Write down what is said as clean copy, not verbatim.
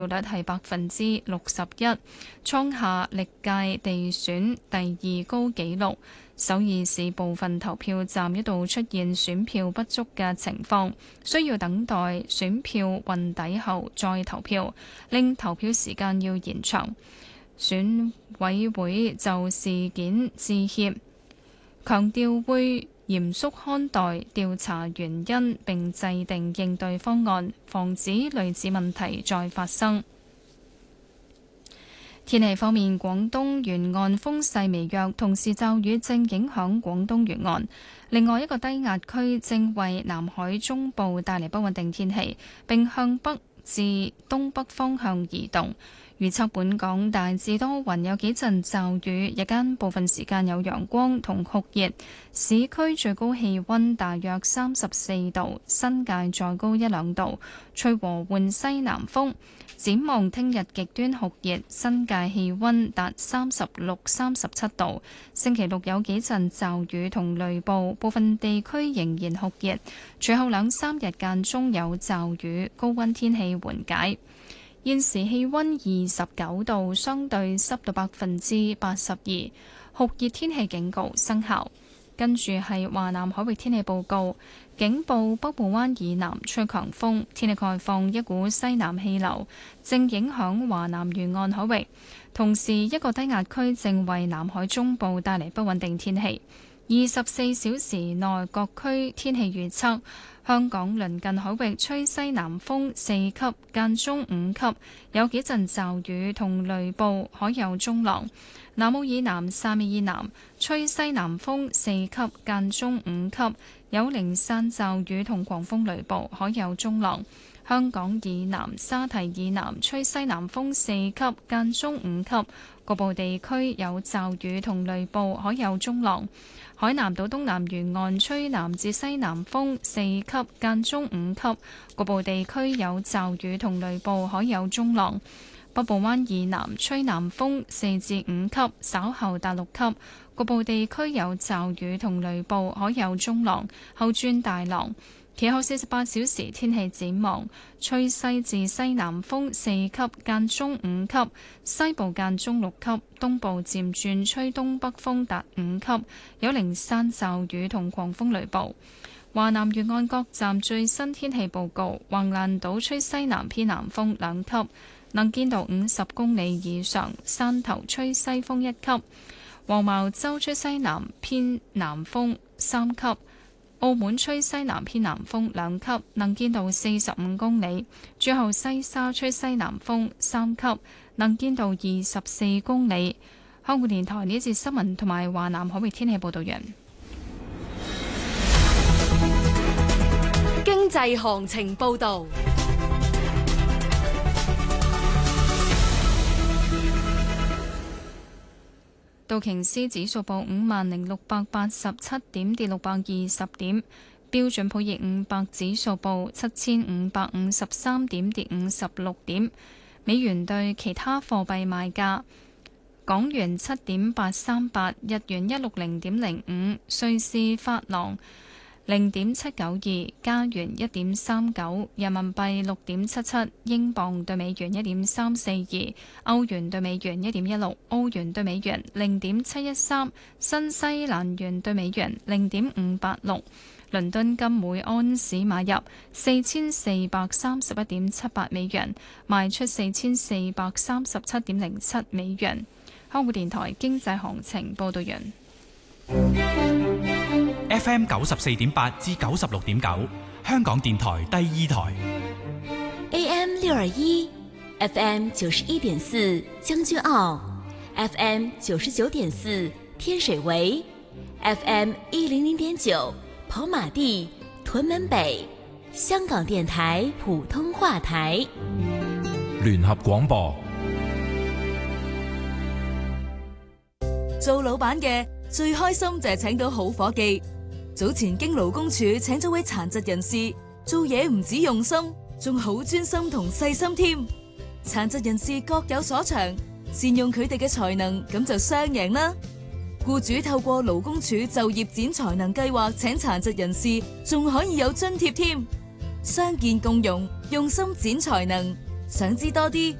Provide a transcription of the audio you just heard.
率係61%，創下歷屆地選第二高紀錄。首爾市部分投票站一度出現選票不足嘅情況，需要等待選票運抵後再投票，令投票時間要延長。選委會就事件致歉，強調會嚴肅看待調查原因，並制定應對方案，防止類似問題再發生。天氣方面，廣東沿岸風勢微弱，同時驟雨正影響廣東沿岸。另外一個低壓區正為南海中部帶嚟不穩定天氣，並向北至東北方向移動。預測本港大致多雲，有幾陣驟雨，日間部分時間有陽光同酷熱，市區最高氣溫大約34度，新界再高1-2度，吹和緩西南風。展望聽日極端酷熱，新界氣溫達36、37度。星期六有幾陣驟雨同雷暴，部分地區仍然酷熱，隨後2-3日間中有驟雨，高溫天氣緩解。現時氣溫29度，相對濕度82%，酷熱天氣警告生效。跟住係華南海域天氣報告，警報北部灣以南吹強風，天氣概況，一股西南氣流正影響華南沿岸海域，同時一個低壓區正為南海中部帶嚟不穩定天氣。24小時內各區天氣預測：香港鄰近海域吹西南風4級，間中5級，有幾陣驟雨同雷暴，海有中浪。南澳以南、汕尾以南吹西南風4級，間中5級，有零散驟雨同狂風雷暴，海有中浪。香港以南、沙堤以南吹西南風4級，間中5級，局部地區有驟雨同雷暴，海有中浪。海南島東南沿岸吹南至西南風4級，間中5級，局部地區有驟雨同雷暴，海有中浪。北部灣以南吹南風4至5級，稍後達6級，局部地區有驟雨同雷暴，海有中浪，後轉大浪。其後48小時天氣展望，吹西至西南風4級，間中5級，西部間中6級，東部漸轉吹東北風達5級，有零散驟雨同狂風雷暴。華南沿岸各站最新天氣報告：橫瀾島吹西南偏南風2級，能見度50公里以上；汕頭吹西風1級，黃茅洲吹西南偏南風3級。澳門吹西南偏南風2級，能見度45公里；最後西沙吹西南風3級，能見度24公里。香港電台呢節新聞同埋華南海域天氣報道完。 經濟行情報道。 道瓊斯指數報50,687點，跌620點；標準普爾500指數報7,553點，跌56點。美元對其他貨幣賣價：港元7.838，日元160.05，瑞士法郎0.792，加元1.39，人民幣6.77，英鎊對美元1.342，歐元對美元1.16，澳元對美元0.713，新西蘭元對美元0.586。倫敦金每盎司買入4431.78美元，賣出4437.07美元。香港電台經濟行情報道完。 FM 94.8至96.9，香港電台第二台。 AM 621 FM 91.4將軍澳 FM 99.4天水圍 FM 100.9跑馬地屯門北，香港電台普通話台。 聯合廣播。 做老闆嘅最開心就係請到好伙計。早前經勞工處請咗位殘疾人士，做嘢唔止用心，仲好專心同細心添。殘疾人士各有所長，善用佢哋嘅才能，咁就雙贏啦。僱主透過勞工處就業展才能計劃請殘疾人士，仲可以有津貼添。傷健共融，用心展才能， 想知多啲，